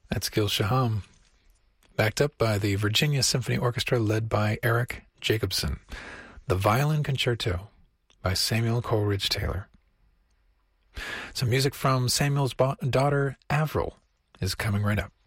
That's Gil Shaham, backed up by the Virginia Symphony Orchestra led by Eric Jacobson. The Violin Concerto by Samuel Coleridge Taylor. Some music from Samuel's daughter, Avril, is coming right up.